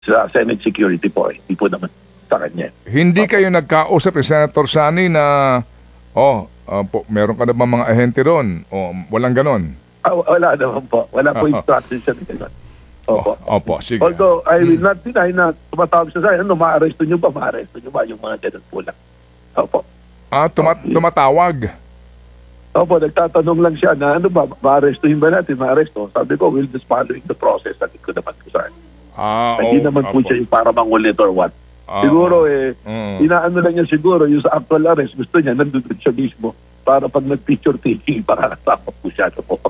sa Senate Security po, hindi po naman sa kanya. Hindi kayo nagkausap ni Senator Sani na, meron ka na ba mga ahente doon? O walang ganon? Wala naman po. Wala po instruction siya na gano'n. Opo. Opo, sige. Although, I will not deny na tumatawag siya sa akin, ma-arresto nyo ba? Ma-arresto nyo ba? Yung mga ganun po lang. Opo. Tumatawag? Opo, nagtatanong lang siya na ano ba, ma-arrestuhin ba natin? Ma-arresto. Sabi ko, we'll just following the process. Sabi ko naman ko sa akin. Hindi naman po siya yung para mangulit or what. Siguro inaano lang niya siguro yung sa actual arrest, gusto niya, nandun siya mismo para pag nag-picture taking, para kasama po siya.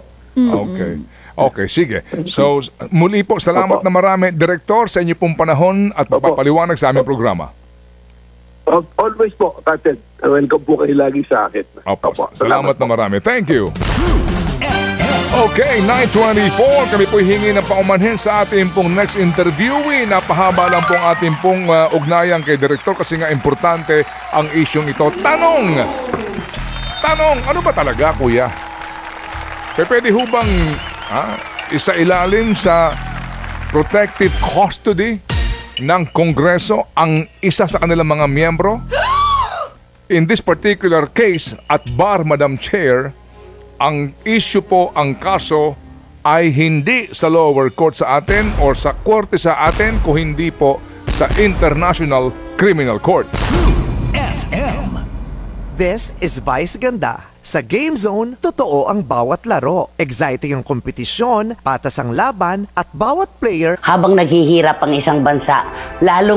Okay, sige. So, muli po, salamat na marami, Direktor, sa inyo pong panahon at papaliwanag sa aming programa. Always po, Captain. Welcome po kayo lagi sa akin. Salamat na marami. Thank you. Okay, 9:24. Kami po hingi ng paumanhin sa ating pong next interviewee. Napahaba lang pong ating pong ugnayan kay Direktor kasi nga importante ang isyong ito. Tanong, ano ba talaga, kuya? Pwede ho bang isa ilalim sa protective custody ng Kongreso ang isa sa kanilang mga miyembro? In this particular case, at bar, Madam Chair, ang issue po, ang kaso ay hindi sa lower court sa atin or sa korte sa atin, kung hindi po sa International Criminal Court. FM. This is Vice Ganda. Sa Game Zone, totoo ang bawat laro. Exciting ang kompetisyon, patas ang laban, at bawat player habang naghihirap ang isang bansa, lalong